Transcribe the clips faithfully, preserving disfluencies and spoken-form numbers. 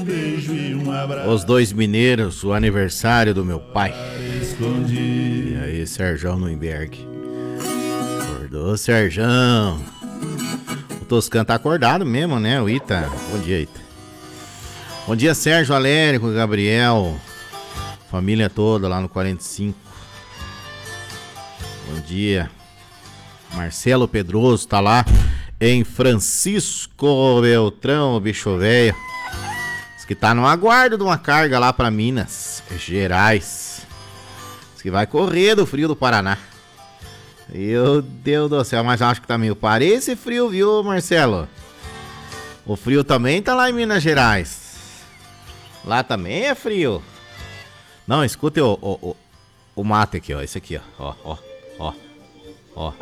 Beijo e um abraço. Os dois mineiros, o aniversário do meu pai. E aí, Serjão Nuimberg. Acordou, Serjão. O Toscano tá acordado mesmo, né, o Ita? Bom dia, Ita. Bom dia, Sérgio Alérico, Gabriel. Família toda lá no quarenta e cinco. Bom dia. Marcelo Pedroso tá lá em Francisco Beltrão, bicho velho. Diz que tá no aguardo de uma carga lá pra Minas Gerais. Diz que vai correr do frio do Paraná. Meu Deus do céu, mas acho que tá meio parecido esse frio, viu, Marcelo? O frio também tá lá em Minas Gerais. Lá também é frio. Não, escute o, o, o, o mate aqui, ó. Esse aqui, ó. Ó, ó, ó.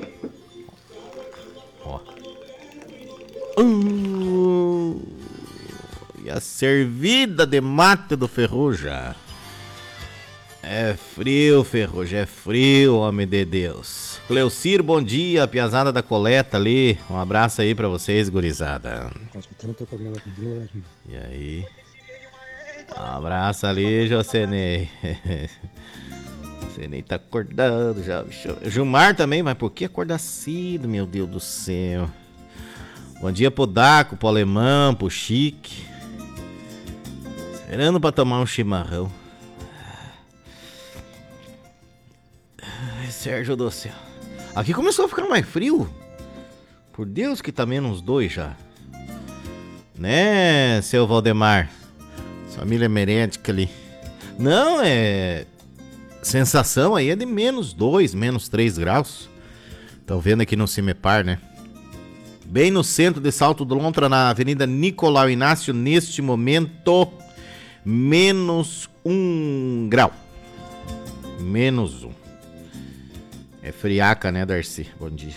Ó. Uh, e a servida de mate do Ferruja. É frio, Ferruja, é frio, homem de Deus. Cleucir, bom dia, piazada da coleta ali. Um abraço aí pra vocês, gurizada. E aí? Um abraço ali, Jocenei. Jocenei tá acordando já, bicho. Gilmar também, mas por que acordar cedo, meu Deus do céu? Bom dia pro Daco, pro Alemão, pro Chique. Esperando pra tomar um chimarrão. Ai, Sérgio do céu. Aqui começou a ficar mais frio. Por Deus que tá menos dois já. Né, seu Valdemar? Família merédica ali. Não, é... sensação aí é de menos dois, menos três graus. Estão vendo aqui no Cimepar, né? Bem no centro de Salto do Lontra, na Avenida Nicolau Inácio, neste momento, menos um grau. Menos um. É friaca, né, Darcy? Bom dia.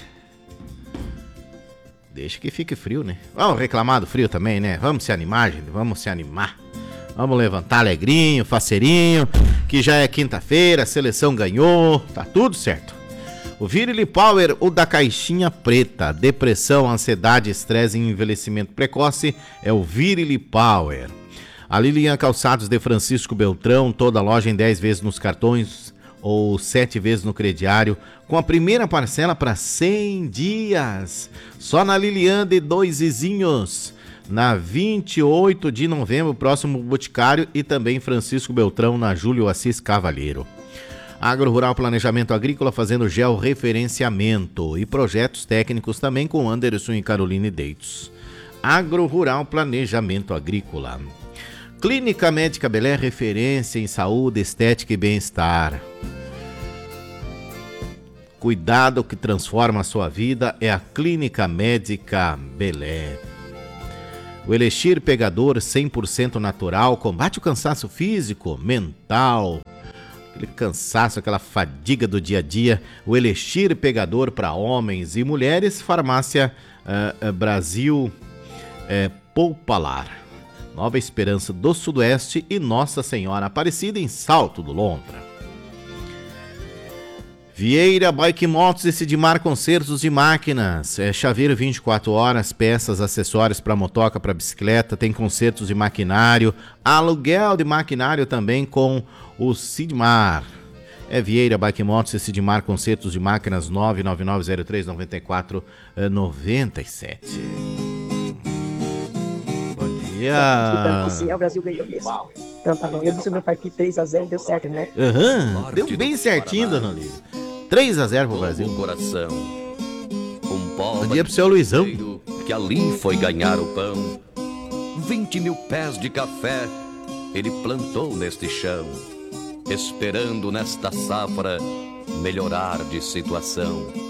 Deixa que fique frio, né? Vamos reclamar do frio também, né? Vamos se animar, gente. Vamos se animar. Vamos levantar alegrinho, faceirinho, que já é quinta-feira, a seleção ganhou, tá tudo certo. O Virili Power, o da caixinha preta, depressão, ansiedade, estresse e envelhecimento precoce, é o Virili Power. A Lilian Calçados de Francisco Beltrão, toda loja em dez vezes nos cartões ou sete vezes no crediário, com a primeira parcela para cem dias. Só na Lilian de Dois Vizinhos. Na vinte e oito de novembro, próximo Boticário, e também Francisco Beltrão, na Júlio Assis Cavalheiro. Agro Rural Planejamento Agrícola fazendo georreferenciamento e projetos técnicos também com Anderson e Caroline Deitos. Agro Rural Planejamento Agrícola. Clínica Médica Belé, referência em saúde, estética e bem-estar. Cuidado que transforma a sua vida é a Clínica Médica Belé. O Elixir Pegador cem por cento natural combate o cansaço físico, mental, aquele cansaço, aquela fadiga do dia a dia. O Elixir Pegador para homens e mulheres, Farmácia uh, uh, Brasil uh, Poupalar, Nova Esperança do Sudoeste e Nossa Senhora Aparecida em Salto do Lontra. Vieira Bike Motos e Sidmar Concertos de Máquinas, é chaveiro vinte e quatro horas, peças, acessórios para motoca, para bicicleta, tem concertos de maquinário, aluguel de maquinário também com o Sidmar. É Vieira Bike Motos e Sidmar Concertos de Máquinas, nove nove nove zero três nove quatro nove sete. Bom dia. O Brasil ganhou mesmo. Então tá bom, eu disse o meu partido três a zero, deu certo, né? Aham, uhum, deu bem certinho, dona Olívia. três a zero pro Brasil. Coração. Um Bom dia pro seu Luizão. Que ali foi ganhar o pão. Vinte mil pés de café ele plantou neste chão, esperando nesta safra melhorar de situação.